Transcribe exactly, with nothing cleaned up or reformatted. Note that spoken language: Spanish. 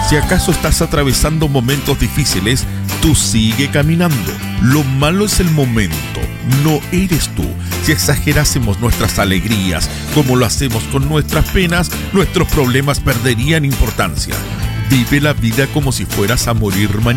Si acaso estás atravesando momentos difíciles, tú sigue caminando. Lo malo es el momento, no eres tú. Si exagerásemos nuestras alegrías como lo hacemos con nuestras penas, nuestros problemas perderían importancia. Vive la vida como si fueras a morir mañana.